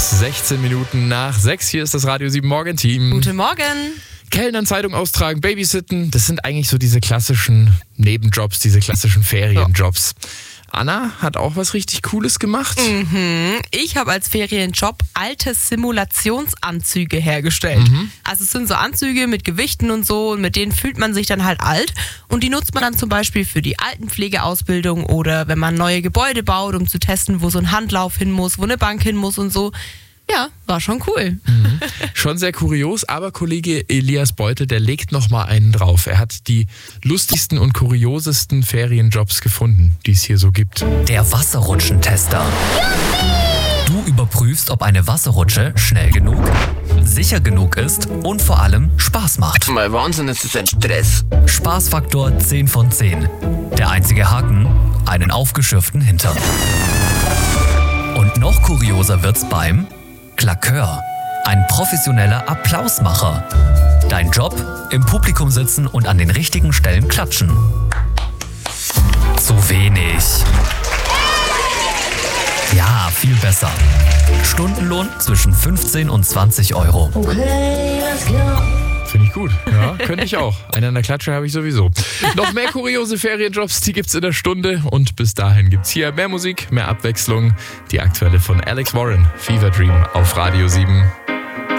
ist 16 Minuten nach 6. Hier ist das Radio 7 Morgen-Team. Guten Morgen. Kellnern, Zeitung austragen, Babysitten, das sind eigentlich so diese klassischen Nebenjobs, diese klassischen Ferienjobs. Anna hat auch was richtig Cooles gemacht. Ich habe als Ferienjob alte Simulationsanzüge hergestellt. Also es sind so Anzüge mit Gewichten und so, und mit denen fühlt man sich dann halt alt. Und die nutzt man dann zum Beispiel für die Altenpflegeausbildung oder wenn man neue Gebäude baut, um zu testen, wo so ein Handlauf hin muss, wo eine Bank hin muss und so. Ja, war schon cool. Schon sehr kurios, aber Kollege Elias Beutel, der legt nochmal einen drauf. Er hat die lustigsten und kuriosesten Ferienjobs gefunden, die es hier so gibt. Der Wasserrutschentester. Du überprüfst, ob eine Wasserrutsche schnell genug, sicher genug ist und vor allem Spaß macht. Mal Wahnsinn, es ist ein Stress. Spaßfaktor 10 von 10. Der einzige Haken, einen aufgeschürften Hintern. Und noch kurioser wird's beim Klakör. Ein professioneller Applausmacher. Dein Job? Im Publikum sitzen und an den richtigen Stellen klatschen. Zu wenig. Ja, viel besser. Stundenlohn zwischen 15 und 20 Euro. Okay, let's go. Finde ich gut. Ja, könnte ich auch. Einen an der Klatsche habe ich sowieso. Noch mehr kuriose Ferienjobs, die gibt's in der Stunde. Und bis dahin gibt's hier mehr Musik, mehr Abwechslung. Die aktuelle von Alex Warren, Fever Dream auf Radio 7.